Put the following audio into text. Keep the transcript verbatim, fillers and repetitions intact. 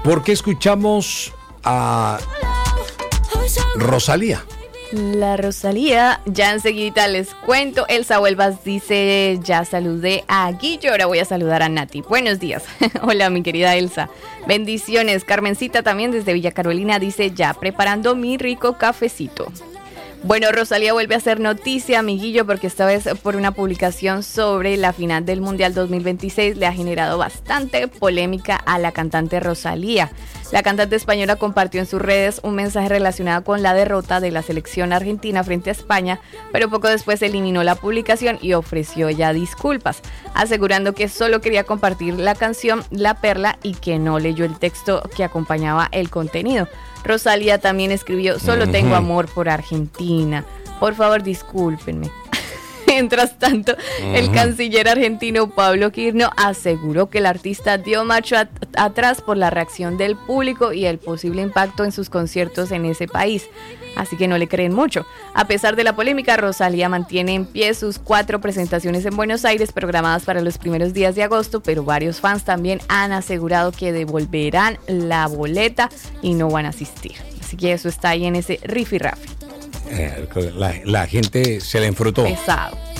¿Por qué escuchamos a Rosalía? La Rosalía, ya enseguida les cuento. Elsa Huelvas dice, ya saludé a Guillo, ahora voy a saludar a Nati. Buenos días. Hola, mi querida Elsa. Bendiciones. Carmencita también desde Villa Carolina dice, ya preparando mi rico cafecito. Bueno, Rosalía vuelve a hacer noticia, amiguillo, porque esta vez por una publicación sobre la final del Mundial dos mil veintiséis le ha generado bastante polémica a la cantante Rosalía. La cantante española compartió en sus redes un mensaje relacionado con la derrota de la selección argentina frente a España, pero poco después eliminó la publicación y ofreció ya disculpas, asegurando que solo quería compartir la canción La Perla y que no leyó el texto que acompañaba el contenido. Rosalía también escribió, solo uh-huh. tengo amor por Argentina. Por favor, discúlpenme. Mientras tanto, uh-huh. el canciller argentino Pablo Quirno aseguró que el artista dio marcha at- atrás por la reacción del público y el posible impacto en sus conciertos en ese país. Así que no le creen mucho. A pesar de la polémica, Rosalía mantiene en pie sus cuatro presentaciones en Buenos Aires programadas para los primeros días de agosto, pero varios fans también han asegurado que devolverán la boleta y no van a asistir. Así que eso está ahí en ese rifirrafe. Eh, la, la gente se le enfrutó. Pesado.